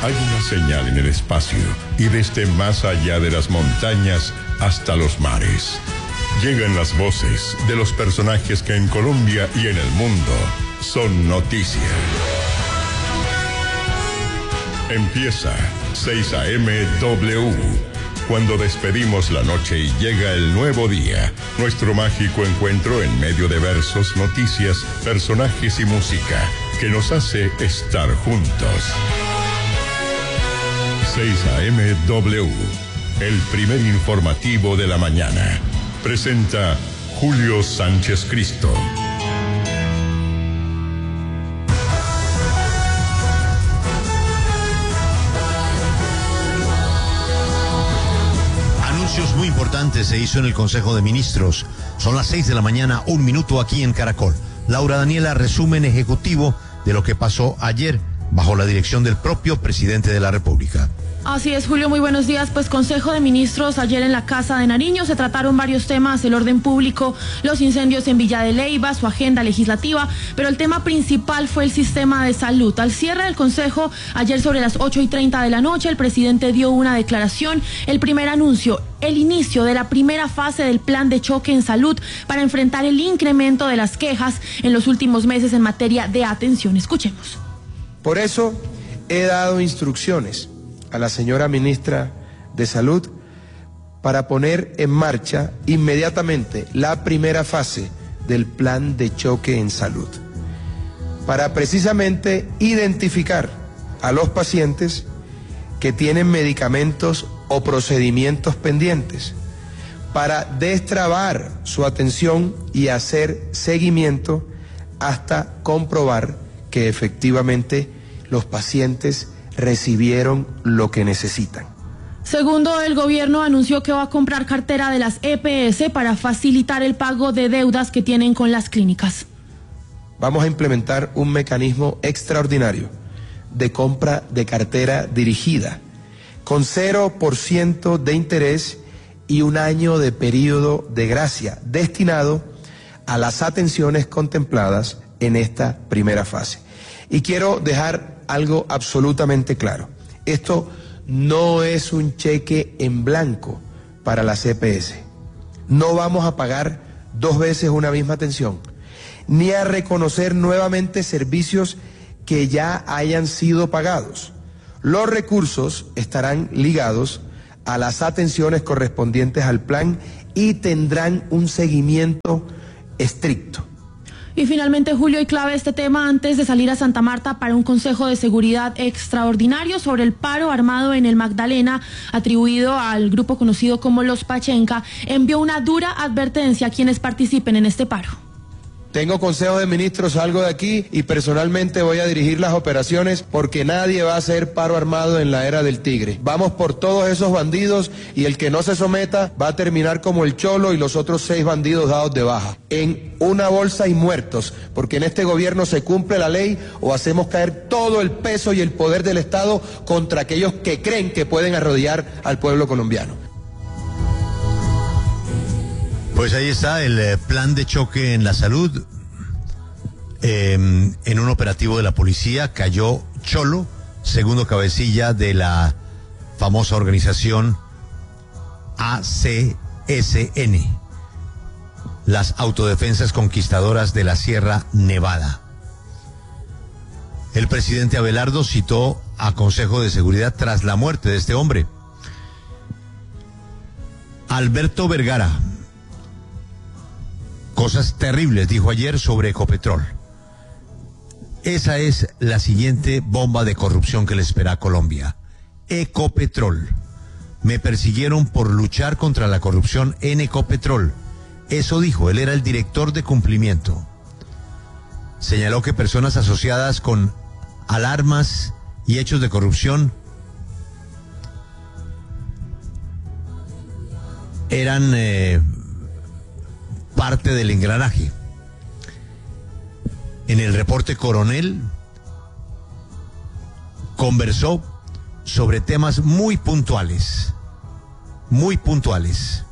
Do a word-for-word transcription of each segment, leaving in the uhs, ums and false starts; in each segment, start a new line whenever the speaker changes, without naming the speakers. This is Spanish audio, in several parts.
Hay una señal en el espacio y desde más allá de las montañas hasta los mares. Llegan las voces de los personajes que en Colombia y en el mundo son noticia. Empieza seis A M W. Cuando despedimos la noche y llega el nuevo día, nuestro mágico encuentro en medio de versos, noticias, personajes y música que nos hace estar juntos. seis A M W, el primer informativo de la mañana. Presenta Julio Sánchez Cristo.
Anuncios muy importantes se hizo en el Consejo de Ministros. Son las seis de la mañana, un minuto aquí en Caracol. Laura Daniela, resumen ejecutivo de lo que pasó ayer bajo la dirección del propio presidente de la República.
Así es, Julio, muy buenos días. Pues Consejo de Ministros ayer en la Casa de Nariño se trataron varios temas, el orden público, los incendios en Villa de Leyva, su agenda legislativa, pero el tema principal fue el sistema de salud. Al cierre del Consejo, ayer sobre las ocho y treinta de la noche, el presidente dio una declaración, el primer anuncio, el inicio de la primera fase del plan de choque en salud para enfrentar el incremento de las quejas en los últimos meses en materia de atención. Escuchemos.
Por eso he dado instrucciones a la señora ministra de Salud para poner en marcha inmediatamente la primera fase del plan de choque en salud, para precisamente identificar a los pacientes que tienen medicamentos o procedimientos pendientes, para destrabar su atención y hacer seguimiento hasta comprobar que efectivamente los pacientes recibieron lo que necesitan.
Segundo, el gobierno anunció que va a comprar cartera de las E P S para facilitar el pago de deudas que tienen con las clínicas.
Vamos a implementar un mecanismo extraordinario de compra de cartera dirigida, con cero por ciento de interés y un año de periodo de gracia destinado a las atenciones contempladas en esta primera fase. Y quiero dejar algo absolutamente claro. Esto no es un cheque en blanco para las E P S. No vamos a pagar dos veces una misma atención, ni a reconocer nuevamente servicios que ya hayan sido pagados. Los recursos estarán ligados a las atenciones correspondientes al plan y tendrán un seguimiento estricto.
Y finalmente, Julio, y clave este tema antes de salir a Santa Marta para un Consejo de Seguridad extraordinario sobre el paro armado en el Magdalena, atribuido al grupo conocido como los Pachenca, envió una dura advertencia a quienes participen en este paro.
Tengo consejo de ministros, salgo de aquí y personalmente voy a dirigir las operaciones porque nadie va a hacer paro armado en la era del tigre. Vamos por todos esos bandidos y el que no se someta va a terminar como el Cholo y los otros seis bandidos dados de baja. En una bolsa y muertos, porque en este gobierno se cumple la ley o hacemos caer todo el peso y el poder del Estado contra aquellos que creen que pueden arrodillar al pueblo colombiano.
Pues ahí está el eh, plan de choque en la salud. Eh, en un operativo de la policía cayó Cholo, segundo cabecilla de la famosa organización A C S N, las Autodefensas Conquistadoras de la Sierra Nevada. El presidente Abelardo citó a Consejo de Seguridad tras la muerte de este hombre. Alberto Vergara, cosas terribles dijo ayer sobre Ecopetrol. Esa es la siguiente bomba de corrupción que le espera a Colombia. Ecopetrol. Me persiguieron por luchar contra la corrupción en Ecopetrol. Eso dijo, él era el director de cumplimiento. Señaló que personas asociadas con alarmas y hechos de corrupción eran eh, parte del engranaje. En el reporte Coronel conversó sobre temas muy puntuales, muy puntuales.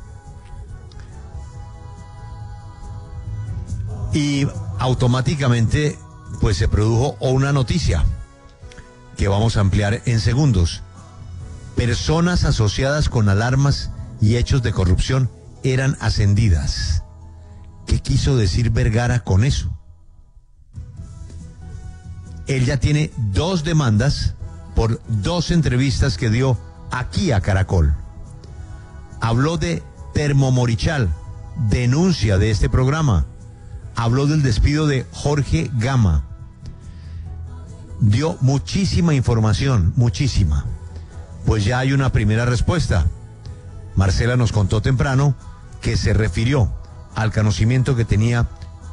Y automáticamente pues se produjo una noticia que vamos a ampliar en segundos. Personas asociadas con alarmas y hechos de corrupción eran ascendidas. ¿Qué quiso decir Vergara con eso? Él ya tiene dos demandas por dos entrevistas que dio aquí a Caracol. Habló de Termomorichal, denuncia de este programa. Habló del despido de Jorge Gama. Dio muchísima información, muchísima. Pues ya hay una primera respuesta. Marcela nos contó temprano que se refirió al conocimiento que tenía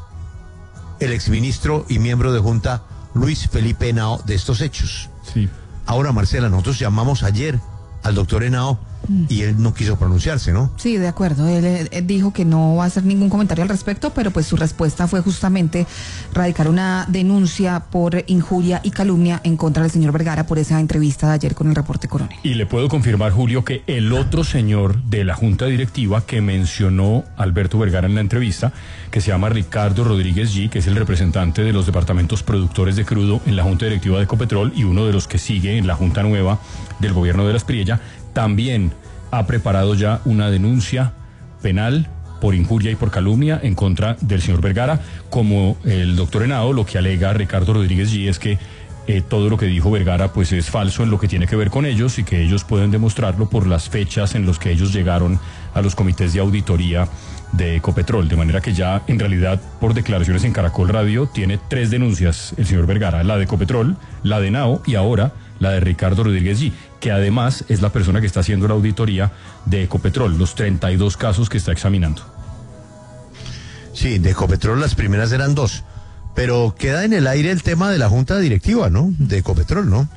el exministro y miembro de Junta Luis Felipe Henao de estos hechos.
Sí.
Ahora, Marcela, nosotros llamamos ayer al doctor Henao y él no quiso pronunciarse, ¿no?
Sí, de acuerdo. Él, él dijo que no va a hacer ningún comentario al respecto, pero pues su respuesta fue justamente radicar una denuncia por injuria y calumnia en contra del señor Vergara por esa entrevista de ayer con el reporte Coronel.
Y le puedo confirmar, Julio, que el otro señor de la Junta Directiva que mencionó Alberto Vergara en la entrevista, que se llama Ricardo Rodríguez G., que es el representante de los departamentos productores de crudo en la Junta Directiva de Ecopetrol y uno de los que sigue en la Junta Nueva del gobierno de Las Priella, también ha preparado ya una denuncia penal por injuria y por calumnia en contra del señor Vergara. Como el doctor Henao, lo que alega Ricardo Rodríguez G. es que eh, todo lo que dijo Vergara pues es falso en lo que tiene que ver con ellos y que ellos pueden demostrarlo por las fechas en las que ellos llegaron a los comités de auditoría de Ecopetrol, de manera que ya en realidad por declaraciones en Caracol Radio tiene tres denuncias el señor Vergara, la de Ecopetrol, la de Henao y ahora la de Ricardo Rodríguez G., que además es la persona que está haciendo la auditoría de Ecopetrol, los treinta y dos casos que está examinando.
Sí, de Ecopetrol las primeras eran dos, pero queda en el aire el tema de la junta directiva, ¿no? De Ecopetrol, ¿no?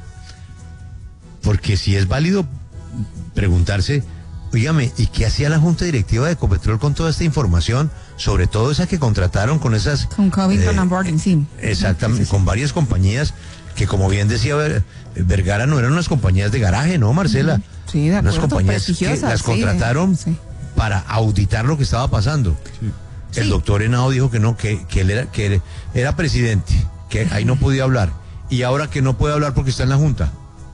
Porque si es válido preguntarse, oígame, ¿y qué hacía la junta directiva de Ecopetrol con toda esta información, sobre todo esa que contrataron con esas...
Con Covington and Burling, sí.
Exactamente,
Sí, sí, sí.
con varias compañías que, como bien decía Ver, Vergara, no eran unas compañías de garaje, ¿no, Marcela?
Sí, de acuerdo,
unas compañías que
prestigiosas,
las
sí,
contrataron
sí.
para auditar lo que estaba pasando.
Sí.
El
Sí.
doctor Henao dijo que no, que, que él era, que era presidente, que ahí no podía hablar, y ahora que no puede hablar porque está en la junta.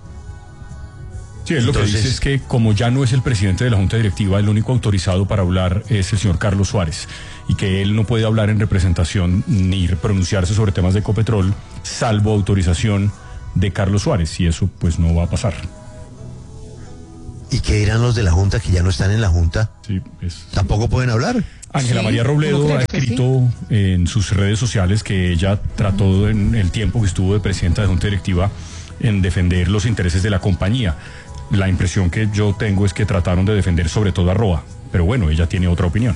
Sí, es lo
Entonces,
que dice es que como ya no es el presidente de la Junta Directiva, el único autorizado para hablar es el señor Carlos Suárez y que él no puede hablar en representación ni pronunciarse sobre temas de Ecopetrol salvo autorización de Carlos Suárez y eso pues no va a pasar.
¿Y qué dirán los de la junta que ya no están en la junta?
Sí, es...
¿Tampoco pueden hablar?
Ángela
Sí,
María Robledo
¿cómo
ha
cree que
escrito en sus redes sociales que ella trató en el tiempo que estuvo de presidenta de Junta Directiva en defender los intereses de la compañía. La impresión que yo tengo es que trataron de defender sobre todo a Roa, pero bueno, ella tiene otra opinión.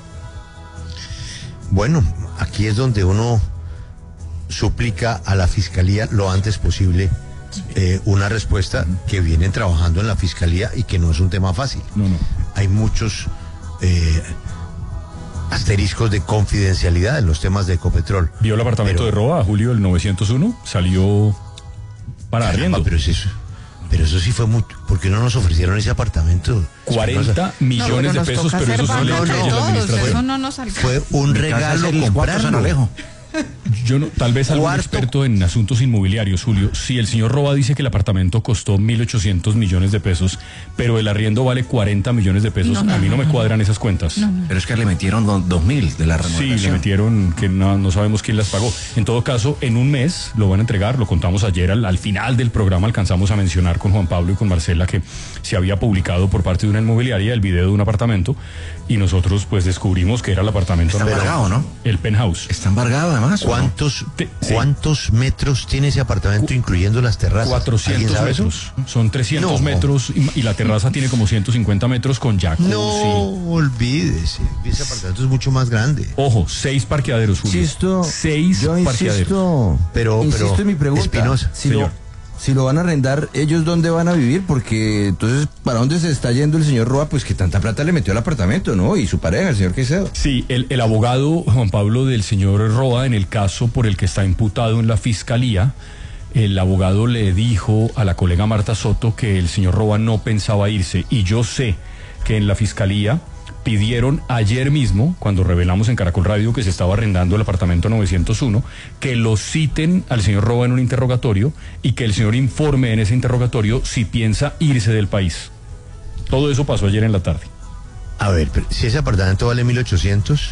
Bueno, aquí es donde uno suplica a la fiscalía lo antes posible eh, una respuesta que vienen trabajando en la fiscalía y que no es un tema fácil.
No, no.
Hay muchos eh, asteriscos de confidencialidad en los temas de Ecopetrol.
¿Vio el apartamento
Pero-
de Roa, Julio, el novecientos uno? Salió para
Caramba,
arriendo.
pero es eso. Pero eso sí fue mucho. ¿Por qué no nos ofrecieron ese apartamento?
cuarenta millones de
nos
pesos,
toca
pero
hacer
eso sí le
banca
no,
entre
incluye la
todos,
administración.
eso no nos alcanza.
Fue un regalo comprarlo.
Yo no, tal vez algún
Cuarto-
experto en asuntos inmobiliarios, Julio, si el señor Roa dice que el apartamento costó mil ochocientos millones de pesos, pero el arriendo vale cuarenta millones de pesos,
No, no,
a mí no,
no,
me
no.
cuadran esas cuentas.
Pero es que le metieron do- dos mil de la
Sí,
remodelación.
le metieron que no, no sabemos quién las pagó. En todo caso, en un mes lo van a entregar, lo contamos ayer, al, al final del programa alcanzamos a mencionar con Juan Pablo y con Marcela que se había publicado por parte de una inmobiliaria el video de un apartamento y nosotros pues descubrimos que era el apartamento...
Está
número-
embargado, ¿no?
El penthouse.
Está embargado además. ¿o no?
¿Cuántos,
Te- sí.
¿Cuántos metros tiene ese apartamento, incluyendo las terrazas? ¿Alguien
cuatrocientos
sabe eso?
metros. Son trescientos
No.
metros y, y la terraza tiene como ciento cincuenta metros con jacuzzi.
No, olvídese. Ese apartamento es mucho más grande.
Ojo, seis parqueaderos, Julio.
Insisto,
Seis
yo
parqueaderos.
insisto,
Pero-
insisto
pero,
en mi pregunta.
Espinosa,
si
señor.
lo, si lo van a arrendar, ¿ellos dónde van a vivir? Porque entonces, ¿para dónde se está yendo el señor Roa? Pues que tanta plata le metió al apartamento, ¿no? Y su pareja, el señor Quesedo.
Sí, el, el abogado Juan Pablo del señor Roa, en el caso por el que está imputado en la fiscalía, el abogado le dijo a la colega Marta Soto que el señor Roa no pensaba irse. Y yo sé que en la fiscalía pidieron ayer mismo, cuando revelamos en Caracol Radio que se estaba arrendando el apartamento novecientos uno, que lo citen al señor Roa en un interrogatorio y que el señor informe en ese interrogatorio si piensa irse del país. Todo eso pasó ayer en la tarde.
A ver, pero si ese apartamento vale mil ochocientos,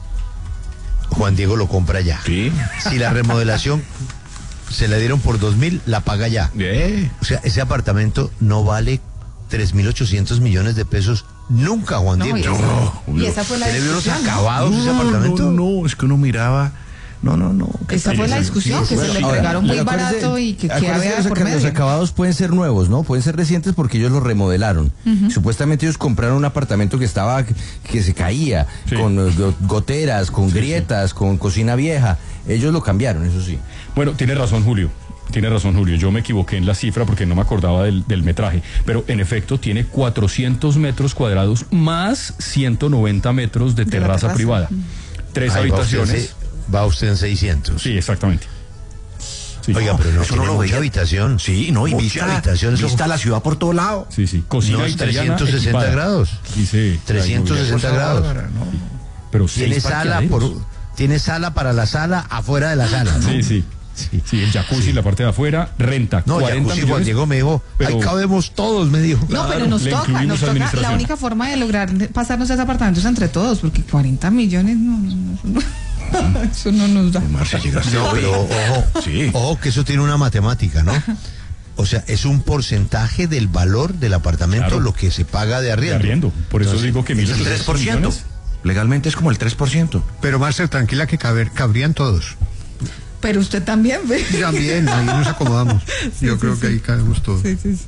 Juan Diego lo compra ya.
Sí.
Si la remodelación se la dieron por dos mil, la paga ya.
Eh.
O sea, ese apartamento no vale tres mil ochocientos millones de pesos nunca, Juan
No,
Diego.
y esa-
No,
y esa fue la
¿Usted le vio los
discusión, ¿no?
acabados de ese
no,
apartamento?
no, no, es que uno miraba. No, no, no. qué
Esa fue la
pereza.
discusión,
Sí,
que
bueno,
se le
ahora,
entregaron muy
Pero acuérdese-
barato y que, que
acuérdese
había
los,
por
aca- los
medio.
acabados pueden ser nuevos, ¿no? Pueden ser recientes porque ellos los remodelaron. Supuestamente ellos compraron un apartamento que estaba, que se caía,
Sí.
con eh, go- goteras, con
Sí,
grietas, con cocina vieja. Ellos lo cambiaron, eso sí.
Bueno, tiene razón Julio, tiene razón Julio, yo me equivoqué en la cifra porque no me acordaba del, del metraje, pero en efecto tiene cuatrocientos metros cuadrados más ciento noventa metros de,
De la
terraza,
terraza.
privada, tres
Ahí va usted,
habitaciones.
se- va usted en seiscientos.
Sí, exactamente. Sí.
Oiga, pero no
Eso no
tiene
lo
mucha
veía.
habitación.
Sí, no, y
Mucha
vista,
habitación, eso-
vista la ciudad por todo lado.
Sí, sí, cocina
No, es
italiana
trescientos sesenta
equipada.
grados.
Dice
trescientos sesenta grados.
Bárbara, no.
Pero
Tiene
seis
sala por
parqueaderos.
tiene sala para la sala afuera de la sala, ¿no?
Sí, sí. Sí, sí, el jacuzzi, la parte de afuera, renta
No,
cuarenta
jacuzzi, Juan
millones.
Diego me dijo,
pero-
ahí cabemos todos, me dijo.
No,
Claro,
pero nos
le
toca,
incluimos
nos toca.
administración.
La única forma de lograr pasarnos ese apartamento es entre todos, porque cuarenta millones no, no, no, no, eso no nos da.
Marcia, llegaste
No,
hoy.
pero ojo,
Sí.
ojo que eso tiene una matemática, ¿no? O sea, es un porcentaje del valor del apartamento
Claro.
lo que se paga de
De
arriendo.
arriendo. Por eso
Entonces,
digo que
Es
mil
el tres
ochocientos
por ciento.
millones.
Legalmente es como el tres por ciento.
Pero Marcel, tranquila que caber, cabrían todos.
Pero usted también ve.
También, ahí nos acomodamos. Yo
sí,
creo
sí.
que ahí cabemos todos.
Sí, sí, sí.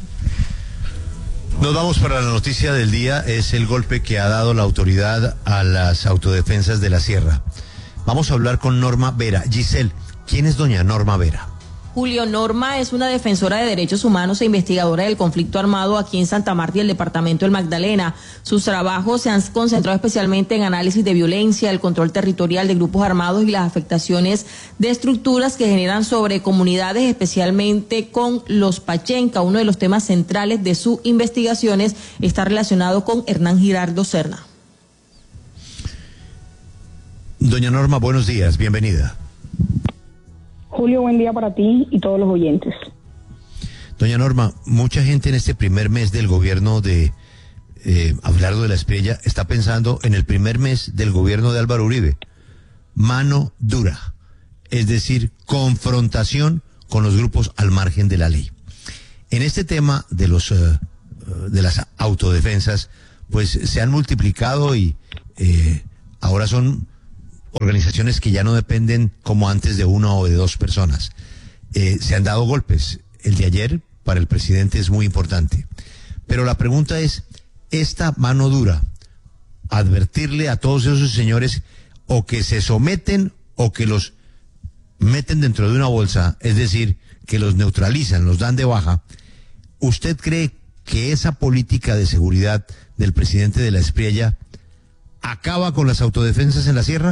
Nos vamos para la noticia del día, es el golpe que ha dado la autoridad a las autodefensas de la Sierra. Vamos a hablar con Norma Vera. Giselle, ¿quién es doña Norma Vera?
Julio, Norma es una defensora de derechos humanos e investigadora del conflicto armado aquí en Santa Marta y el departamento del Magdalena. Sus trabajos se han concentrado especialmente en análisis de violencia, el control territorial de grupos armados y las afectaciones de estructuras que generan sobre comunidades, especialmente con los Pachenca. Uno de los temas centrales de sus investigaciones está relacionado con Hernán Giraldo Serna.
Doña Norma, buenos días, bienvenida.
Julio, buen día para ti y todos los oyentes.
Doña Norma, mucha gente en este primer mes del gobierno de eh, Abelardo de la Espriella está pensando en el primer mes del gobierno de Álvaro Uribe. Mano dura, es decir, confrontación con los grupos al margen de la ley. En este tema de los eh, de las autodefensas, pues se han multiplicado y eh, ahora son organizaciones que ya no dependen como antes de una o de dos personas. Eh, se han dado golpes. El de ayer para el presidente es muy importante. Pero la pregunta es, esta mano dura, advertirle a todos esos señores o que se someten o que los meten dentro de una bolsa, es decir, que los neutralizan, los dan de baja. ¿Usted cree que esa política de seguridad del presidente de la Espriella acaba con las autodefensas en la sierra?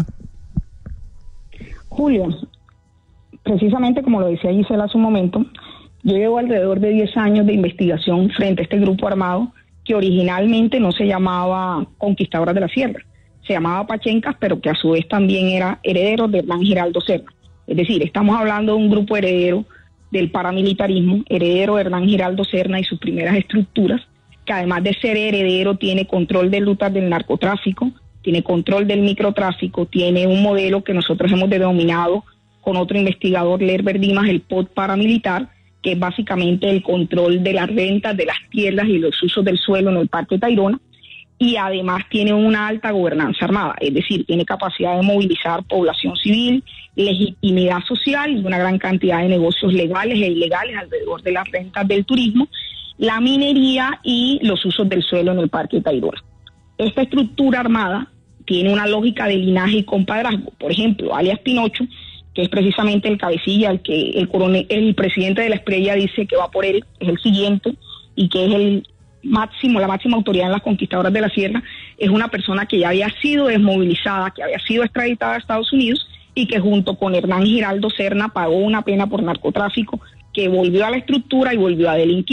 Julio, precisamente como lo decía Gisela hace un momento, yo llevo alrededor de diez años de investigación frente a este grupo armado que originalmente no se llamaba Conquistadoras de la Sierra, se llamaba Pachencas, pero que a su vez también era heredero de Hernán Giraldo Serna. Es decir, estamos hablando de un grupo heredero del paramilitarismo, heredero de Hernán Giraldo Serna y sus primeras estructuras, que además de ser heredero tiene control de rutas del narcotráfico, tiene control del microtráfico, tiene un modelo que nosotros hemos denominado con otro investigador, Lerber Dimas, el P O D paramilitar, que es básicamente el control de las rentas, de las tierras y los usos del suelo en el Parque Tayrona, y además tiene una alta gobernanza armada, es decir, tiene capacidad de movilizar población civil, legitimidad social y una gran cantidad de negocios legales e ilegales alrededor de las rentas del turismo, la minería y los usos del suelo en el Parque Tayrona. Esta estructura armada tiene una lógica de linaje y compadrazgo. Por ejemplo, alias Pinocho, que es precisamente el cabecilla, el que el coronel, el presidente de la Espriella dice que va por él, es el siguiente, y que es el máximo, la máxima autoridad en las Conquistadoras de la Sierra, es una persona que ya había sido desmovilizada, que había sido extraditada a Estados Unidos y que junto con Hernán Giraldo Serna pagó una pena por narcotráfico, que volvió a la estructura y volvió a delinquir.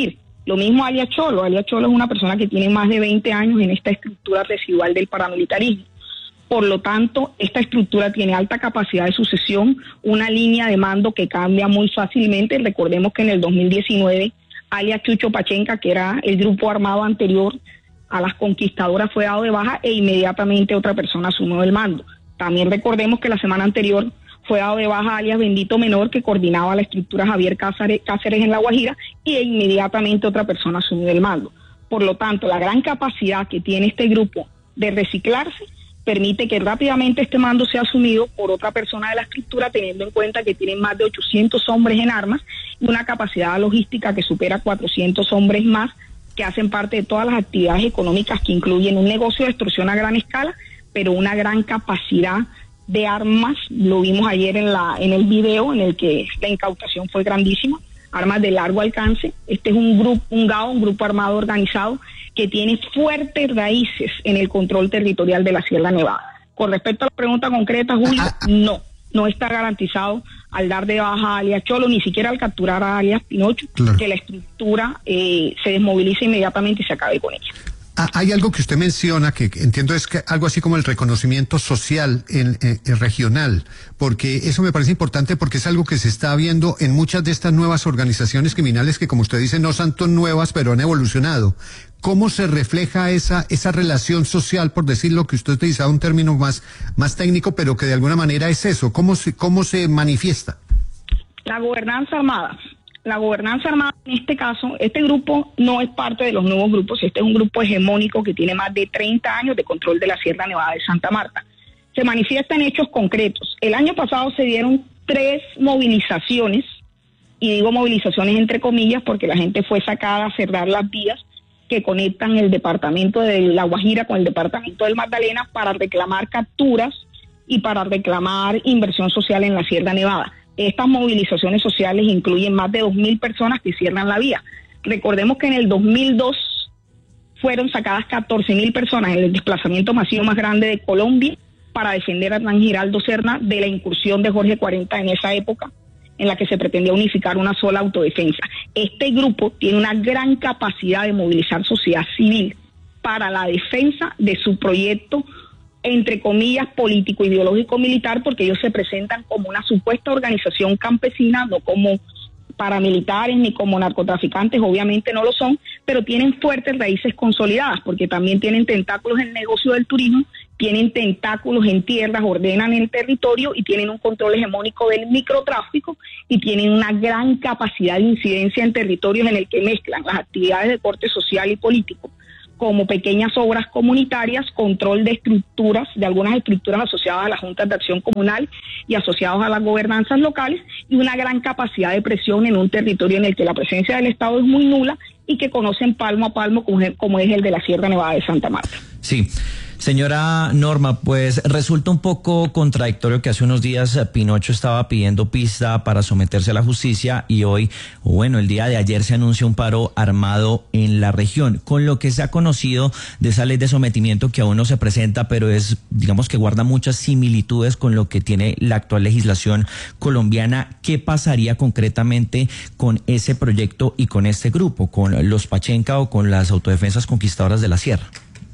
Lo mismo alias Cholo. Alias Cholo es una persona que tiene más de veinte años en esta estructura residual del paramilitarismo. Por lo tanto, esta estructura tiene alta capacidad de sucesión, una línea de mando que cambia muy fácilmente. Recordemos que en el dos mil diecinueve, alias Chucho Pachenca, que era el grupo armado anterior a las conquistadoras, fue dado de baja e inmediatamente otra persona asumió el mando. También recordemos que la semana anterior fue dado de baja alias Bendito Menor, que coordinaba la estructura Javier Cáceres, Cáceres en La Guajira, y inmediatamente otra persona asumió el mando. Por lo tanto, la gran capacidad que tiene este grupo de reciclarse permite que rápidamente este mando sea asumido por otra persona de la estructura, teniendo en cuenta que tienen más de ochocientos hombres en armas y una capacidad logística que supera cuatrocientos hombres más, que hacen parte de todas las actividades económicas que incluyen un negocio de extorsión a gran escala, pero una gran capacidad de armas. Lo vimos ayer en la en el video en el que la incautación fue grandísima, armas de largo alcance. Este es un grupo, un GAO, un grupo armado organizado que tiene fuertes raíces en el control territorial de la Sierra Nevada. Con respecto a la pregunta concreta, Julio, no, no está garantizado al dar de baja a alias Cholo, ni siquiera al capturar a alias Pinocho, claro, que la estructura eh, se desmovilice inmediatamente y se acabe con ella.
Ah, hay algo que usted menciona que entiendo es que algo así como el reconocimiento social en, en, en regional, porque eso me parece importante porque es algo que se está viendo en muchas de estas nuevas organizaciones criminales que, como usted dice, no son tan nuevas, pero han evolucionado. ¿Cómo se refleja esa esa relación social, por decirlo, que usted utilizaba un término más más técnico, pero que de alguna manera es eso? ¿Cómo se cómo se manifiesta?
La gobernanza armada. La gobernanza armada, en este caso, este grupo no es parte de los nuevos grupos. Este es un grupo hegemónico que tiene más de treinta años de control de la Sierra Nevada de Santa Marta. Se manifiesta en hechos concretos. El año pasado se dieron tres movilizaciones, y digo movilizaciones entre comillas porque la gente fue sacada a cerrar las vías que conectan el departamento de La Guajira con el departamento del Magdalena para reclamar capturas y para reclamar inversión social en la Sierra Nevada. Estas movilizaciones sociales incluyen más de dos mil personas que cierran la vía. Recordemos que en el dos mil dos fueron sacadas catorce mil personas en el desplazamiento masivo más grande de Colombia para defender a Hernán Giraldo Serna de la incursión de Jorge cuarenta en esa época, en la que se pretendía unificar una sola autodefensa. Este grupo tiene una gran capacidad de movilizar sociedad civil para la defensa de su proyecto, entre comillas, político, ideológico, militar, porque ellos se presentan como una supuesta organización campesina, no como paramilitares ni como narcotraficantes, obviamente no lo son, pero tienen fuertes raíces consolidadas, porque también tienen tentáculos en el negocio del turismo, tienen tentáculos en tierras, ordenan el territorio y tienen un control hegemónico del microtráfico y tienen una gran capacidad de incidencia en territorios en el que mezclan las actividades de corte social y político, como pequeñas obras comunitarias, control de estructuras, de algunas estructuras asociadas a las juntas de acción comunal y asociados a las gobernanzas locales, y una gran capacidad de presión en un territorio en el que la presencia del Estado es muy nula y que conocen palmo a palmo como es, como es el de la Sierra Nevada de Santa Marta.
Sí. Señora Norma, pues resulta un poco contradictorio que hace unos días Pinocho estaba pidiendo pista para someterse a la justicia y hoy, bueno, el día de ayer se anuncia un paro armado en la región, con lo que se ha conocido de esa ley de sometimiento que aún no se presenta, pero es, digamos que guarda muchas similitudes con lo que tiene la actual legislación colombiana. ¿Qué pasaría concretamente con ese proyecto y con este grupo, con los Pachenca o con las autodefensas conquistadoras de la Sierra?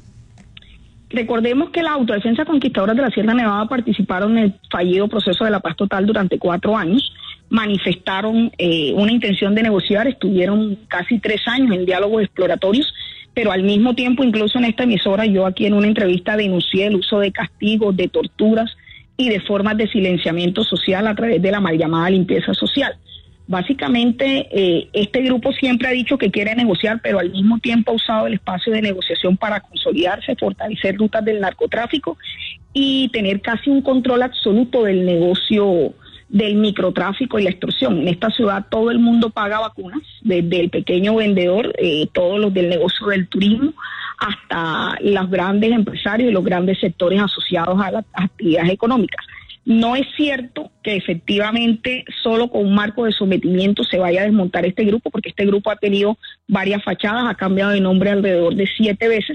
Recordemos que las autodefensas conquistadoras de la Sierra Nevada participaron en el fallido proceso de la paz total durante cuatro años, manifestaron eh, una intención de negociar, estuvieron casi tres años en diálogos exploratorios, pero al mismo tiempo, incluso en esta emisora, yo aquí en una entrevista denuncié el uso de castigos, de torturas y de formas de silenciamiento social a través de la mal llamada limpieza social. Básicamente, eh, este grupo siempre ha dicho que quiere negociar, pero al mismo tiempo ha usado el espacio de negociación para consolidarse, fortalecer rutas del narcotráfico y tener casi un control absoluto del negocio del microtráfico y la extorsión. En esta ciudad todo el mundo paga vacunas, desde el pequeño vendedor, eh, todos los del negocio del turismo, hasta los grandes empresarios y los grandes sectores asociados a las actividades económicas. No es cierto que efectivamente solo con un marco de sometimiento se vaya a desmontar este grupo, porque este grupo ha tenido varias fachadas, ha cambiado de nombre alrededor de siete veces,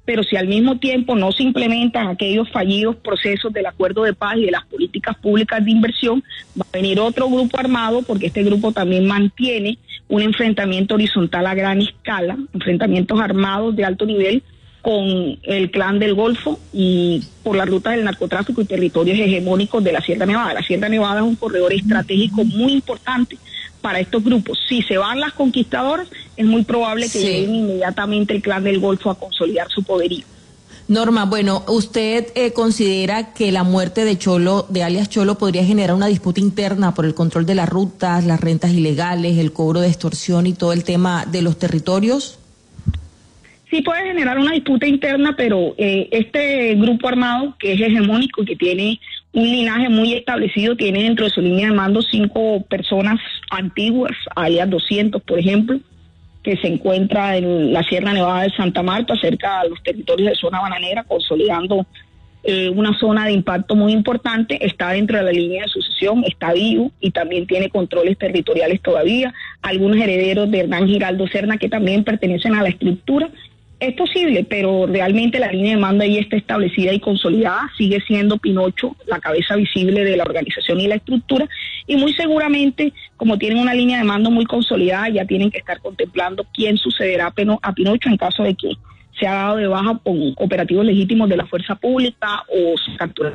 pero si al mismo tiempo no se implementan aquellos fallidos procesos del acuerdo de paz y de las políticas públicas de inversión, va a venir otro grupo armado, porque este grupo también mantiene un enfrentamiento horizontal a gran escala, enfrentamientos armados de alto nivel con el Clan del Golfo y por la ruta del narcotráfico y territorios hegemónicos de la Sierra Nevada. La Sierra Nevada es un corredor estratégico muy importante para estos grupos. Si se van las conquistadoras, es muy probable que sí. lleguen inmediatamente el Clan del Golfo a consolidar su poderío.
Norma, bueno, ¿usted eh, considera que la muerte de Cholo, de alias Cholo, podría generar una disputa interna por el control de las rutas, las rentas ilegales, el cobro de extorsión y todo el tema de los territorios?
Sí puede generar una disputa interna, pero eh, este grupo armado, que es hegemónico y que tiene un linaje muy establecido, tiene dentro de su línea de mando cinco personas antiguas, alias doscientos, por ejemplo, que se encuentra en la Sierra Nevada de Santa Marta, cerca de los territorios de zona bananera, consolidando eh, una zona de impacto muy importante. Está dentro de la línea de sucesión, está vivo y también tiene controles territoriales todavía. Algunos herederos de Hernán Giraldo Serna que también pertenecen a la estructura. Es posible, pero realmente la línea de mando ahí está establecida y consolidada. Sigue siendo Pinocho la cabeza visible de la organización y la estructura, y muy seguramente, como tienen una línea de mando muy consolidada, ya tienen que estar contemplando quién sucederá a Pinocho en caso de que sea dado de baja con operativos legítimos de la fuerza pública o se capturado.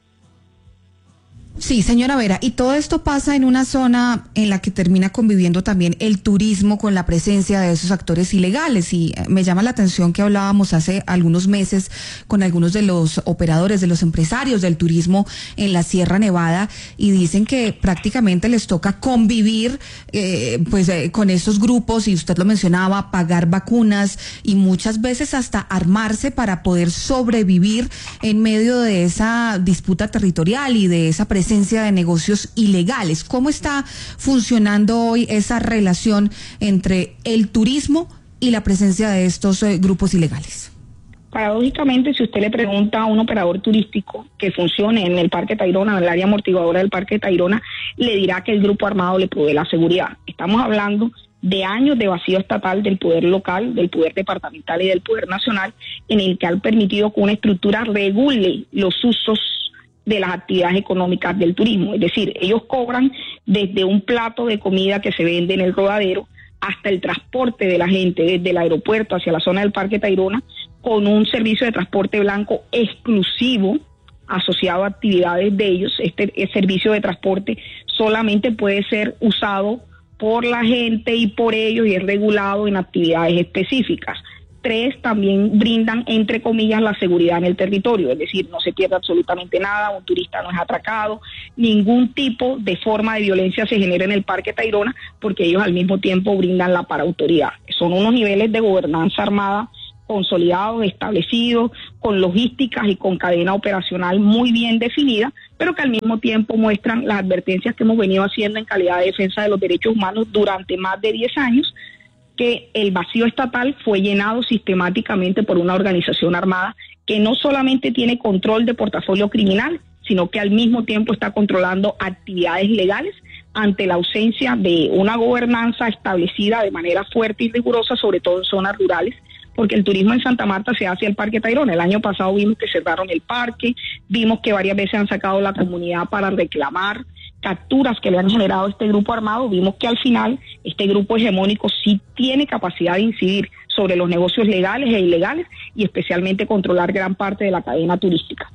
Sí, señora Vera, y todo esto pasa en una zona en la que termina conviviendo también el turismo con la presencia de esos actores ilegales, y me llama la atención que hablábamos hace algunos meses con algunos de los operadores, de los empresarios del turismo en la Sierra Nevada, y dicen que prácticamente les toca convivir eh, pues eh, con estos grupos, y usted lo mencionaba, pagar vacunas y muchas veces hasta armarse para poder sobrevivir en medio de esa disputa territorial y de esa presencia de negocios ilegales. ¿Cómo está funcionando hoy esa relación entre el turismo y la presencia de estos eh, grupos ilegales?
Paradójicamente, si usted le pregunta a un operador turístico que funcione en el Parque Tayrona, en el área amortiguadora del Parque Tayrona, le dirá que el grupo armado le provee la seguridad. Estamos hablando de años de vacío estatal del poder local, del poder departamental y del poder nacional, en el que han permitido que una estructura regule los usos de las actividades económicas del turismo. Es decir, ellos cobran desde un plato de comida que se vende en el rodadero hasta el transporte de la gente desde el aeropuerto hacia la zona del Parque Tayrona, con un servicio de transporte blanco exclusivo asociado a actividades de ellos. Este, este servicio de transporte solamente puede ser usado por la gente y por ellos, y es regulado en actividades específicas. Tres, también brindan, entre comillas, la seguridad en el territorio, es decir, no se pierde absolutamente nada, un turista no es atracado, ningún tipo de forma de violencia se genera en el Parque Tayrona, porque ellos al mismo tiempo brindan la paraautoridad. Son unos niveles de gobernanza armada consolidados, establecidos, con logísticas y con cadena operacional muy bien definida, pero que al mismo tiempo muestran las advertencias que hemos venido haciendo en calidad de defensa de los derechos humanos durante más de diez años, que el vacío estatal fue llenado sistemáticamente por una organización armada que no solamente tiene control de portafolio criminal, sino que al mismo tiempo está controlando actividades legales ante la ausencia de una gobernanza establecida de manera fuerte y rigurosa, sobre todo en zonas rurales, porque el turismo en Santa Marta se hace al Parque Tayrona. El año pasado vimos que cerraron el parque, vimos que varias veces han sacado la comunidad para reclamar capturas que le han generado este grupo armado. Vimos que al final este grupo hegemónico sí tiene capacidad de incidir sobre los negocios legales e ilegales y especialmente controlar gran parte de la cadena turística.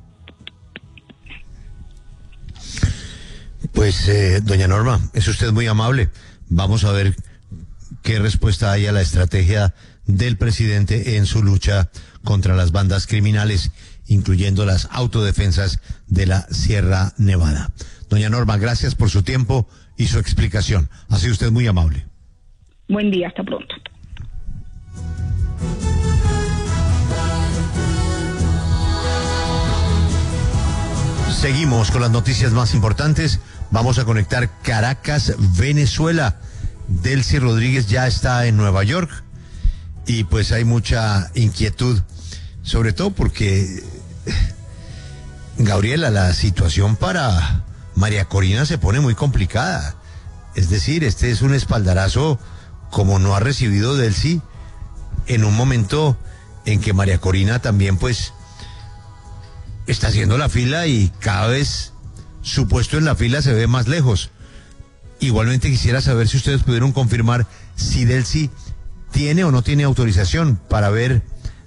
Pues, eh, doña Norma, es usted muy amable. Vamos a ver qué respuesta hay a la estrategia del presidente en su lucha contra las bandas criminales, incluyendo las autodefensas de la Sierra Nevada. Doña Norma, gracias por su tiempo y su explicación. Ha sido usted muy amable.
Buen día, hasta pronto.
Seguimos con las noticias más importantes. Vamos a conectar Caracas, Venezuela. Delcy Rodríguez ya está en Nueva York y pues hay mucha inquietud, sobre todo porque, Gabriela, la situación para María Corina se pone muy complicada. Es decir, este es un espaldarazo como no ha recibido Delcy en un momento en que María Corina también pues está haciendo la fila y cada vez su puesto en la fila se ve más lejos. Igualmente quisiera saber si ustedes pudieron confirmar si Delcy tiene o no tiene autorización para ver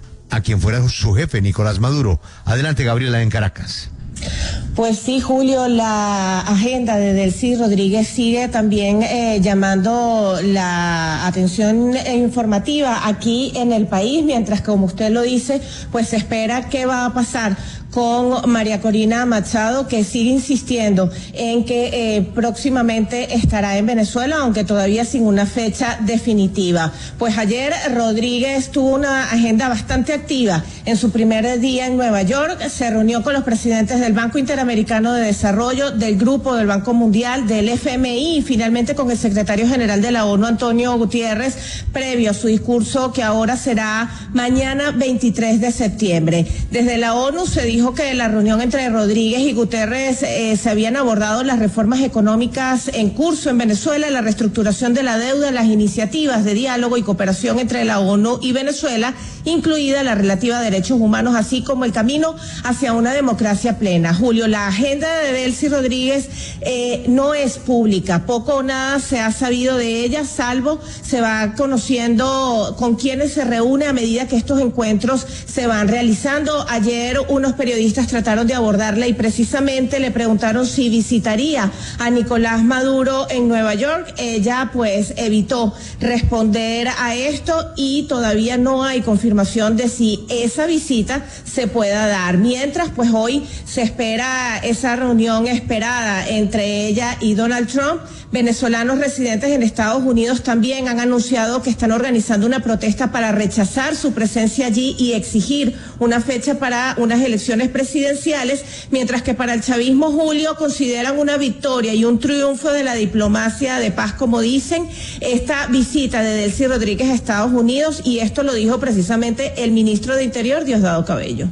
a quien fuera su jefe, Nicolás Maduro. Adelante, Gabriela, en Caracas.
Pues sí, Julio, la agenda de Delcy Rodríguez sigue también eh, llamando la atención informativa aquí en el país, mientras que, como usted lo dice, pues se espera qué va a pasar con María Corina Machado, que sigue insistiendo en que eh, próximamente estará en Venezuela, aunque todavía sin una fecha definitiva. Pues ayer Rodríguez tuvo una agenda bastante activa. En su primer día en Nueva York se reunió con los presidentes del Banco Interamericano de Desarrollo, del Grupo del Banco Mundial, del F M I y finalmente con el secretario general de la ONU, Antonio Gutiérrez, previo a su discurso que ahora será mañana veintitrés de septiembre. Desde la ONU se dijo Dijo que en la reunión entre Rodríguez y Guterres eh, se habían abordado las reformas económicas en curso en Venezuela, la reestructuración de la deuda, las iniciativas de diálogo y cooperación entre la ONU y Venezuela, incluida la relativa a derechos humanos, así como el camino hacia una democracia plena. Julio, la agenda de Delcy Rodríguez eh, no es pública, poco o nada se ha sabido de ella, salvo se va conociendo con quienes se reúne a medida que estos encuentros se van realizando. Ayer unos periodistas Periodistas trataron de abordarla y precisamente le preguntaron si visitaría a Nicolás Maduro en Nueva York. Ella pues evitó responder a esto y todavía no hay confirmación de si esa visita se pueda dar. Mientras pues hoy se espera esa reunión esperada entre ella y Donald Trump. Venezolanos residentes en Estados Unidos también han anunciado que están organizando una protesta para rechazar su presencia allí y exigir una fecha para unas elecciones presidenciales, mientras que para el chavismo, Julio, consideran una victoria y un triunfo de la diplomacia de paz, como dicen, esta visita de Delcy Rodríguez a Estados Unidos, y esto lo dijo precisamente el ministro de Interior, Diosdado Cabello.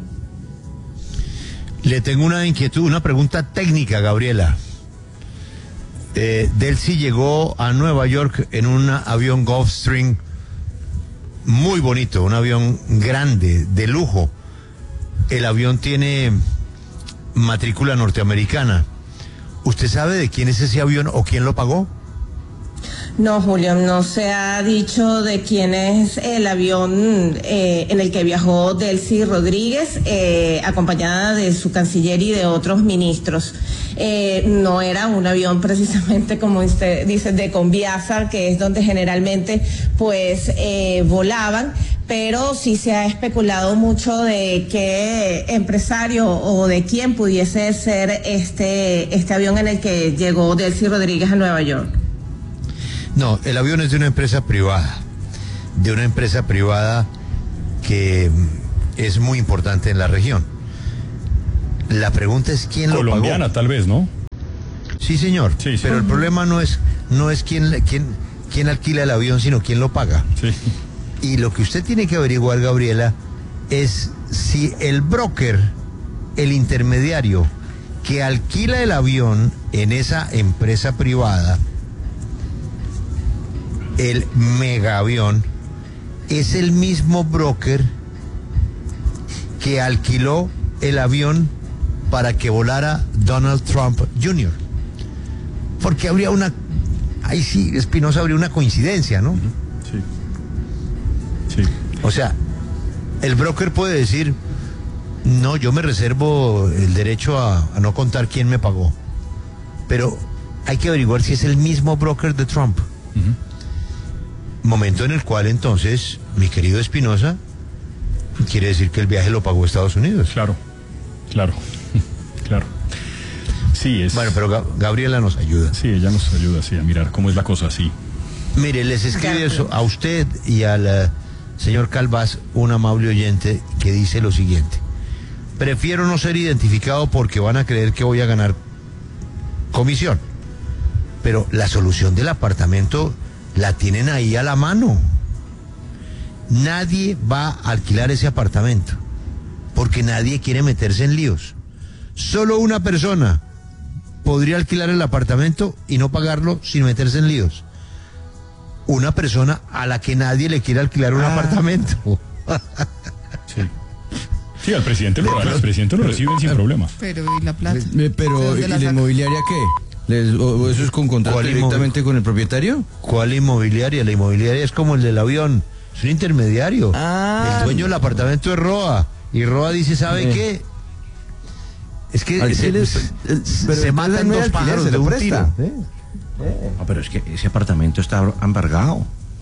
Le tengo una inquietud, una pregunta técnica, Gabriela. Eh, Delcy llegó a Nueva York en un avión Gulfstream muy bonito, un avión grande, de lujo. El avión tiene matrícula norteamericana. ¿Usted sabe de quién es ese avión o quién lo pagó?
No, Julio, no se ha dicho de quién es el avión eh, en el que viajó Delcy Rodríguez, eh, acompañada de su canciller y de otros ministros. Eh, no era un avión precisamente, como usted dice, de Conviasa, que es donde generalmente pues eh, volaban, pero sí se ha especulado mucho de qué empresario o de quién pudiese ser este, este avión en el que llegó Delcy Rodríguez a Nueva York.
No, el avión es de una empresa privada, de una empresa privada que es muy importante en la región. La pregunta es quién lo pagó.
Colombiana, tal vez, ¿no?
Sí, señor. Sí, sí. Pero el problema no es no es quién quién quién alquila el avión, sino quién lo paga. Sí. Y lo que usted tiene que averiguar, Gabriela, es si el broker, el intermediario que alquila el avión en esa empresa privada, el megaavión, es el mismo broker que alquiló el avión para que volara Donald Trump junior Porque habría una, ahí sí, Espinosa, habría una coincidencia, ¿no?
Sí. Sí.
O sea, el broker puede decir, no, yo me reservo el derecho a, a no contar quién me pagó. Pero hay que averiguar si es el mismo broker de Trump. Uh-huh. Momento en el cual entonces, mi querido Espinosa, quiere decir que el viaje lo pagó Estados Unidos.
Claro, claro, claro. Sí, es...
Bueno, pero Ga- Gabriela nos ayuda.
Sí, ella nos ayuda, sí, a mirar cómo es la cosa, sí.
Mire, les escribe eso a usted y al uh, señor Calvás, un amable oyente, que dice lo siguiente: prefiero no ser identificado porque van a creer que voy a ganar comisión, pero la solución del apartamento la tienen ahí a la mano. Nadie va a alquilar ese apartamento porque nadie quiere meterse en líos. Solo una persona podría alquilar el apartamento y no pagarlo sin meterse en líos. Una persona a la que nadie le quiere alquilar un ah. apartamento.
Sí, al presidente lo, al presidente lo reciben sin problema.
Pero, ¿y la plata?
Pero, ¿y la inmobiliaria qué? ¿Les, o, o ¿Eso es con contrato directamente con el propietario?
¿Cuál inmobiliaria? La inmobiliaria es como el del avión, es un intermediario.
Ah.
El dueño del apartamento es Roa, y Roa dice, ¿sabe eh. qué? Es que
Alquiles,
se,
el,
se, se matan dos pájaros de un tiro.
¿Eh? ¿Eh? No, pero es que ese apartamento está embargado.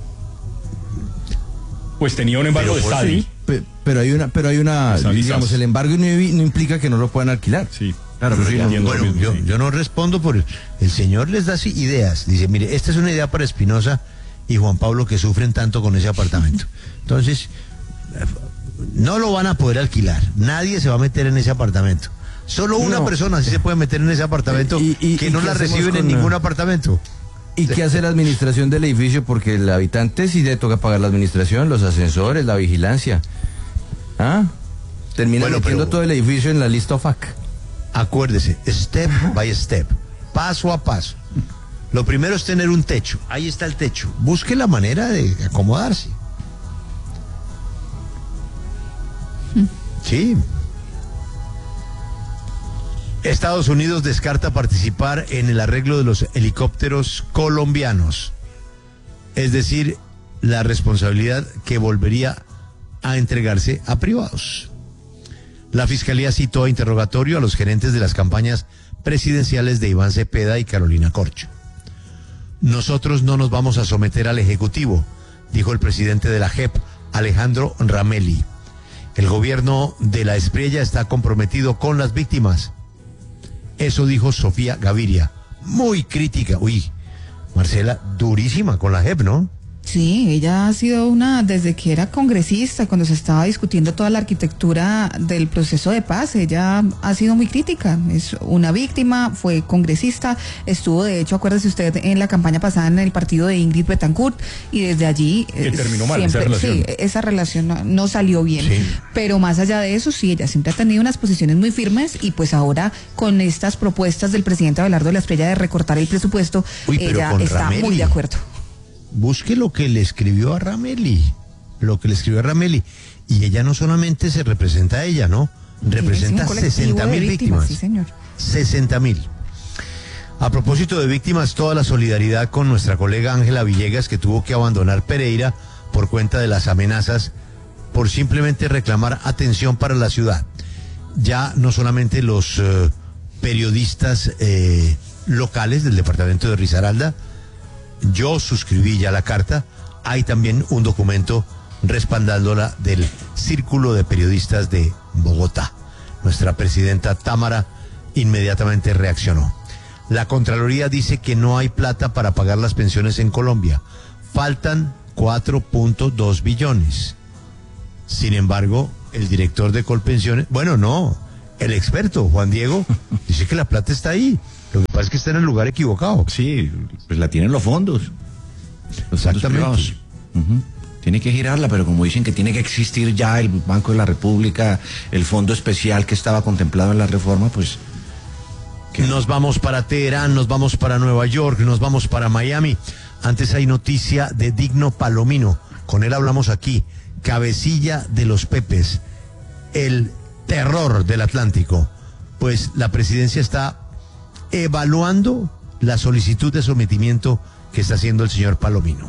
Pues tenía un embargo
pero,
de Sadi.
Sí, pe, pero hay una, pero hay una, digamos, el embargo no, no implica que no lo puedan alquilar.
Sí.
Claro, pero sí,
no, bueno, yo, yo no respondo por el, el señor les da así ideas. Dice, mire, esta es una idea para Espinosa y Juan Pablo que sufren tanto con ese apartamento. Entonces, no lo van a poder alquilar. Nadie se va a meter en ese apartamento. Solo una no. persona sí se puede meter en ese apartamento y, y, que y no la reciben en ningún apartamento.
¿Y qué hace la administración del edificio? Porque el habitante sí le toca pagar la administración, los ascensores, la vigilancia. ¿Ah? Termina bueno, metiendo pero, todo el edificio en la lista O F A C.
Acuérdese, step by step, paso a paso. Lo primero es tener un techo. Ahí está el techo. Busque la manera de acomodarse. Sí. Estados Unidos descarta participar en el arreglo de los helicópteros colombianos. Es decir, la responsabilidad que volvería a entregarse a privados. La Fiscalía citó a interrogatorio a los gerentes de las campañas presidenciales de Iván Cepeda y Carolina Corcho. Nosotros no nos vamos a someter al Ejecutivo, dijo el presidente de la J E P, Alejandro Ramelli. El gobierno de la Espriella está comprometido con las víctimas. Eso dijo Sofía Gaviria, muy crítica. Uy, Marcela, durísima con la J E P, ¿no?
Sí, ella ha sido una, desde que era congresista, cuando se estaba discutiendo toda la arquitectura del proceso de paz, ella ha sido muy crítica, es una víctima, fue congresista, estuvo de hecho, acuérdese usted, en la campaña pasada en el partido de Ingrid Betancourt, y desde allí...
Que terminó mal
siempre,
esa relación.
Sí, esa relación no, no salió bien, sí. Pero más allá de eso, sí, ella siempre ha tenido unas posiciones muy firmes, y pues ahora, con estas propuestas del presidente Abelardo de la Espriella de recortar el presupuesto, Uy, ella está Ramelli. Muy de acuerdo.
Busque lo que le escribió a Ramelli, lo que le escribió a Ramelli, y ella no solamente se representa a ella, ¿no? Representa sesenta mil víctimas.
Sí, señor.
sesenta mil. A propósito de víctimas, toda la solidaridad con nuestra colega Ángela Villegas, que tuvo que abandonar Pereira por cuenta de las amenazas, por simplemente reclamar atención para la ciudad. Ya no solamente los uh, periodistas eh, locales del departamento de Risaralda, yo suscribí ya la carta, hay también un documento respaldándola del Círculo de Periodistas de Bogotá. Nuestra presidenta Támara inmediatamente reaccionó. La Contraloría dice que no hay plata para pagar las pensiones en Colombia. Faltan cuatro punto dos billones. Sin embargo, el director de Colpensiones, bueno, no, el experto, Juan Diego, dice que la plata está ahí. Lo que pasa es que está en el lugar equivocado.
Sí, pues la tienen los fondos. Los
Exactamente.
Fondos uh-huh. Tiene que girarla, pero como dicen que tiene que existir ya el Banco de la República, el fondo especial que estaba contemplado en la reforma, pues...
¿qué? Nos vamos para Teherán, nos vamos para Nueva York, nos vamos para Miami. Antes hay noticia de Digno Palomino. Con él hablamos aquí. Cabecilla de los Pepes. El terror del Atlántico. Pues la presidencia está evaluando la solicitud de sometimiento que está haciendo el señor Palomino.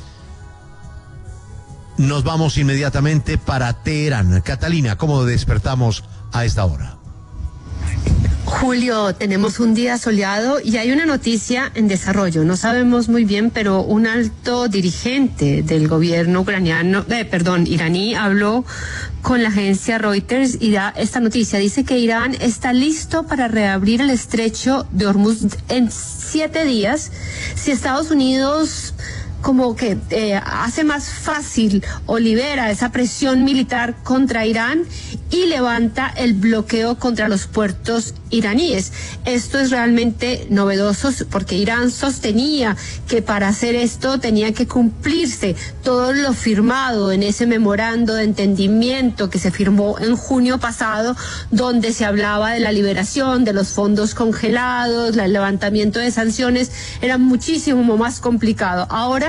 Nos vamos inmediatamente para Teherán. Catalina, ¿cómo despertamos a esta hora?
Julio, tenemos un día soleado y hay una noticia en desarrollo. No sabemos muy bien, pero un alto dirigente del gobierno ucraniano, eh, perdón, iraní, habló con la agencia Reuters y da esta noticia. Dice que Irán está listo para reabrir el estrecho de Hormuz en siete días si Estados Unidos como que eh, hace más fácil o libera esa presión militar contra Irán y levanta el bloqueo contra los puertos iraníes. Esto es realmente novedoso porque Irán sostenía que para hacer esto tenía que cumplirse todo lo firmado en ese memorando de entendimiento que se firmó en junio pasado, donde se hablaba de la liberación de los fondos congelados, el levantamiento de sanciones. Era muchísimo más complicado. Ahora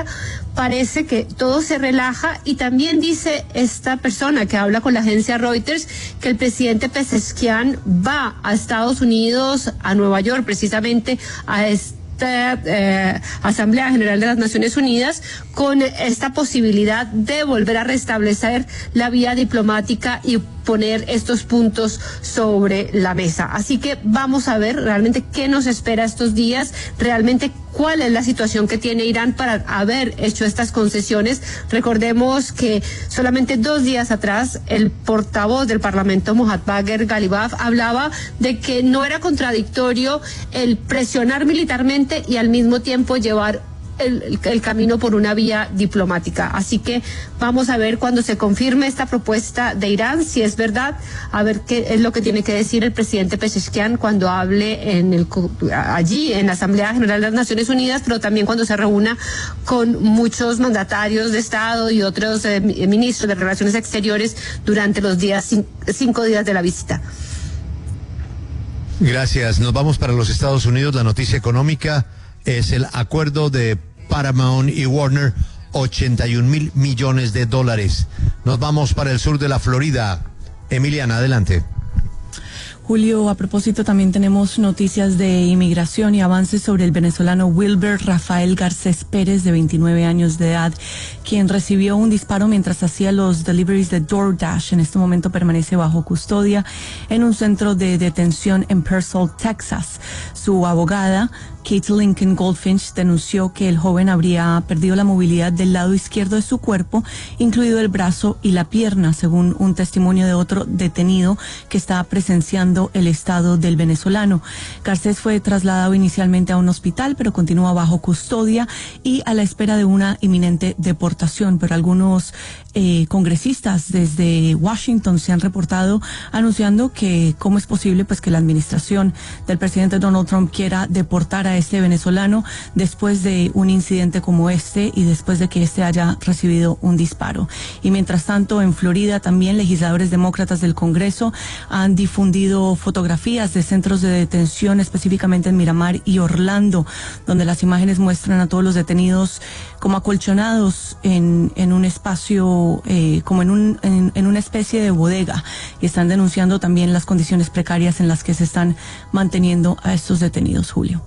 parece que todo se relaja, y también dice esta persona que habla con la agencia Reuters que el presidente Pezeshkian va a Estados Unidos, a Nueva York, precisamente a este Eh, Asamblea General de las Naciones Unidas, con esta posibilidad de volver a restablecer la vía diplomática y poner estos puntos sobre la mesa. Así que vamos a ver realmente qué nos espera estos días, realmente cuál es la situación que tiene Irán para haber hecho estas concesiones. Recordemos que solamente dos días atrás el portavoz del Parlamento, Mohammad Bagher Ghalibaf, hablaba de que no era contradictorio el presionar militarmente y al mismo tiempo llevar El, el, el camino por una vía diplomática. Así que vamos a ver cuando se confirme esta propuesta de Irán, si es verdad, a ver qué es lo que tiene que decir el presidente Pezeshkian cuando hable en el, allí en la Asamblea General de las Naciones Unidas, pero también cuando se reúna con muchos mandatarios de Estado y otros eh, ministros de Relaciones Exteriores durante los días cinco días de la visita.
Gracias. Nos vamos para los Estados Unidos. La noticia económica es el acuerdo de Paramount y Warner, ochenta y un mil millones de dólares. Nos vamos para el sur de la Florida. Emiliana, adelante.
Julio, a propósito, también tenemos noticias de inmigración y avances sobre el venezolano Wilber Rafael Garcés Pérez, de veintinueve años de edad, quien recibió un disparo mientras hacía los deliveries de DoorDash. En este momento permanece bajo custodia en un centro de detención en Purcell, Texas. Su abogada, Kate Lincoln Goldfinch, denunció que el joven habría perdido la movilidad del lado izquierdo de su cuerpo, incluido el brazo y la pierna, según un testimonio de otro detenido que estaba presenciando el estado del venezolano. Garcés fue trasladado inicialmente a un hospital, pero continúa bajo custodia y a la espera de una inminente deportación. Pero algunos eh, congresistas desde Washington se han reportado anunciando que cómo es posible pues que la administración del presidente Donald Trump quiera deportar a este venezolano después de un incidente como este y después de que este haya recibido un disparo. Y mientras tanto, en Florida también legisladores demócratas del Congreso han difundido fotografías de centros de detención, específicamente en Miramar y Orlando, donde las imágenes muestran a todos los detenidos como acolchonados en, en un espacio, eh, como en, un, en, en una especie de bodega, y están denunciando también las condiciones precarias en las que se están manteniendo a estos detenidos, Julio.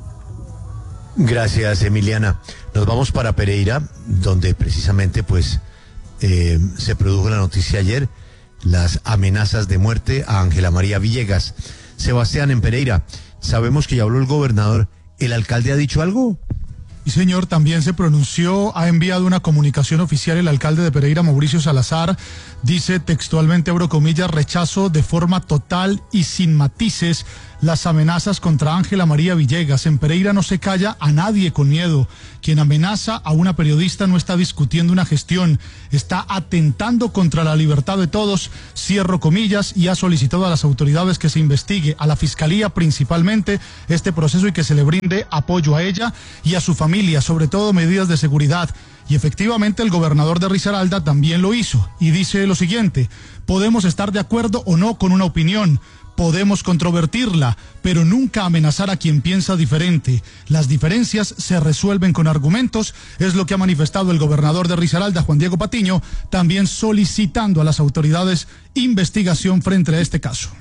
Gracias, Emiliana. Nos vamos para Pereira, donde precisamente pues eh, se produjo la noticia ayer, las amenazas de muerte a Ángela María Villegas. Sebastián, en Pereira, sabemos que ya habló el gobernador. ¿El alcalde ha dicho algo?
Sí, señor, también se pronunció, ha enviado una comunicación oficial el alcalde de Pereira, Mauricio Salazar. Dice textualmente, abro comillas, rechazo de forma total y sin matices las amenazas contra Ángela María Villegas. En Pereira no se calla a nadie con miedo. Quien amenaza a una periodista no está discutiendo una gestión, está atentando contra la libertad de todos, cierro comillas, y ha solicitado a las autoridades que se investigue, a la fiscalía principalmente, este proceso y que se le brinde apoyo a ella y a su familia, sobre todo medidas de seguridad. Y efectivamente el gobernador de Risaralda también lo hizo y dice lo siguiente: podemos estar de acuerdo o no con una opinión, podemos controvertirla, pero nunca amenazar a quien piensa diferente. Las diferencias se resuelven con argumentos, es lo que ha manifestado el gobernador de Risaralda, Juan Diego Patiño, también solicitando a las autoridades investigación frente a este caso.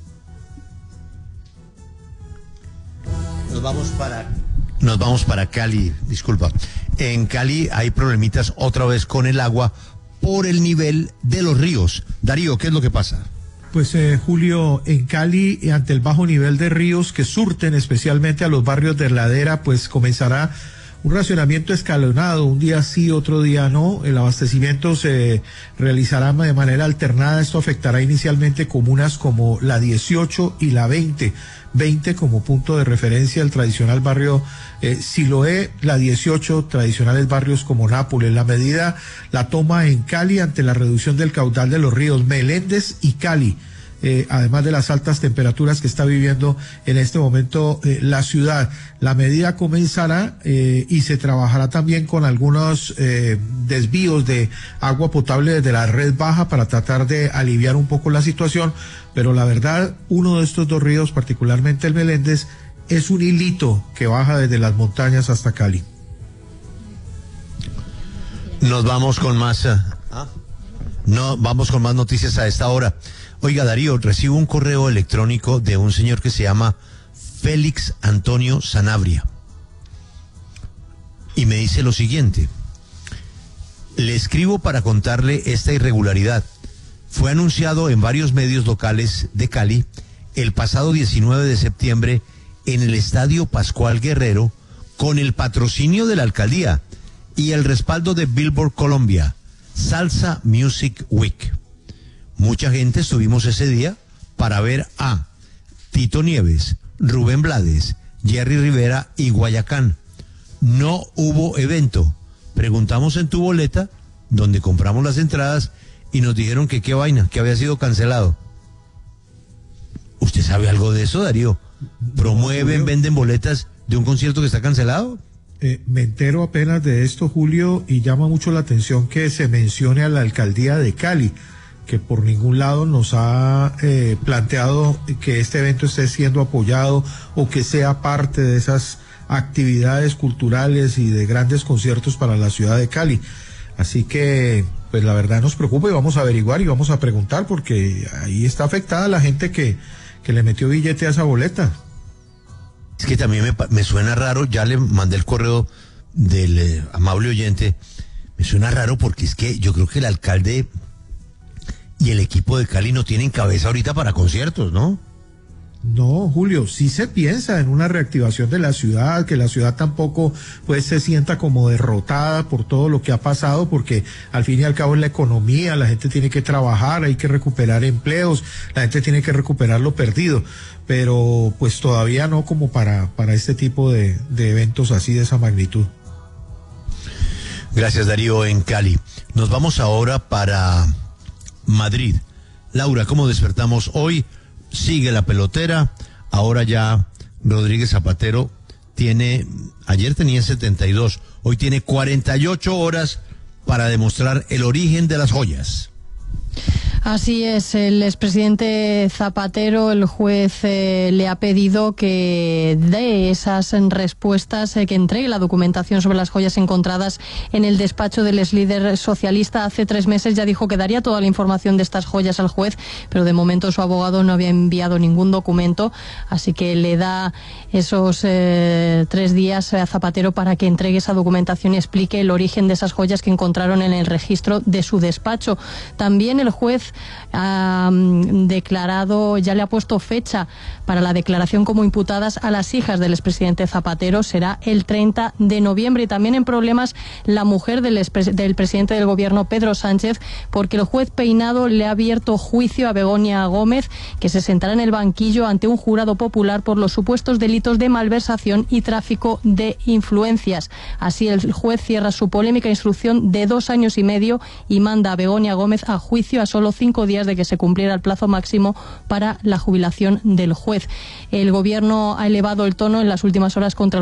Nos vamos para... Nos vamos para Cali, disculpa. En Cali hay problemitas otra vez con el agua por el nivel de los ríos. Darío, ¿qué es lo que pasa?
Pues eh, Julio, en Cali, ante el bajo nivel de ríos que surten especialmente a los barrios de Ladera, pues comenzará un racionamiento escalonado, un día sí, otro día no. El abastecimiento se realizará de manera alternada. Esto afectará inicialmente comunas como la dieciocho y la veinte. veinte como punto de referencia el tradicional barrio eh, Siloé, la dieciocho tradicionales barrios como Nápoles. La medida la toma en Cali ante la reducción del caudal de los ríos Meléndez y Cali. Eh, además de las altas temperaturas que está viviendo en este momento eh, la ciudad. La medida comenzará eh, y se trabajará también con algunos eh, desvíos de agua potable desde la red baja para tratar de aliviar un poco la situación, pero la verdad, uno de estos dos ríos, particularmente el Meléndez, es un hilito que baja desde las montañas hasta Cali.
Nos vamos con más. ¿Ah? No, vamos con más noticias a esta hora. Oiga, Darío, recibo un correo electrónico de un señor que se llama Félix Antonio Sanabria. Y me dice lo siguiente. Le escribo para contarle esta irregularidad. Fue anunciado en varios medios locales de Cali el pasado diecinueve de septiembre en el Estadio Pascual Guerrero con el patrocinio de la alcaldía y el respaldo de Billboard Colombia, Salsa Music Week. Mucha gente estuvimos ese día para ver a Tito Nieves, Rubén Blades, Jerry Rivera y Guayacán. No hubo evento. Preguntamos en tu boleta, donde compramos las entradas, y nos dijeron que qué vaina, que había sido cancelado. ¿Usted sabe algo de eso, Darío? ¿Promueven, venden boletas de un concierto que está cancelado?
Eh, me entero apenas de esto, Julio, y llama mucho la atención que se mencione a la alcaldía de Cali, que por ningún lado nos ha eh, planteado que este evento esté siendo apoyado o que sea parte de esas actividades culturales y de grandes conciertos para la ciudad de Cali. Así que, pues la verdad nos preocupa y vamos a averiguar y vamos a preguntar, porque ahí está afectada la gente que, que le metió billete a esa boleta.
Es que también me, me suena raro, ya le mandé el correo del eh, amable oyente, me suena raro porque es que yo creo que el alcalde y el equipo de Cali no tienen cabeza ahorita para conciertos, ¿no?
No, Julio, sí se piensa en una reactivación de la ciudad, que la ciudad tampoco pues se sienta como derrotada por todo lo que ha pasado, porque al fin y al cabo es la economía, la gente tiene que trabajar, hay que recuperar empleos, la gente tiene que recuperar lo perdido, pero pues todavía no como para, para este tipo de, de eventos así de esa magnitud.
Gracias, Darío, en Cali. Nos vamos ahora para Madrid. Laura, ¿cómo despertamos hoy? Sigue la pelotera, ahora ya Rodríguez Zapatero tiene, ayer tenía setenta y dos, hoy tiene cuarenta y ocho horas para demostrar el origen de las joyas.
Así es, el expresidente Zapatero, el juez eh, le ha pedido que dé esas respuestas, eh, que entregue la documentación sobre las joyas encontradas en el despacho del ex líder socialista. Hace tres meses ya dijo que daría toda la información de estas joyas al juez, pero de momento su abogado no había enviado ningún documento, así que le da esos eh, tres días a Zapatero para que entregue esa documentación y explique el origen de esas joyas que encontraron en el registro de su despacho. También el juez ha um, declarado, ya le ha puesto fecha para la declaración como imputadas a las hijas del expresidente Zapatero, será el treinta de noviembre. Y también en problemas la mujer del, del presidente del gobierno, Pedro Sánchez, porque el juez Peinado le ha abierto juicio a Begoña Gómez, que se sentará en el banquillo ante un jurado popular por los supuestos delitos de malversación y tráfico de influencias. Así el juez cierra su polémica instrucción de dos años y medio y manda a Begoña Gómez a juicio a solo cinco días de que se cumpliera el plazo máximo para la jubilación del juez. El gobierno ha elevado el tono en las últimas horas contra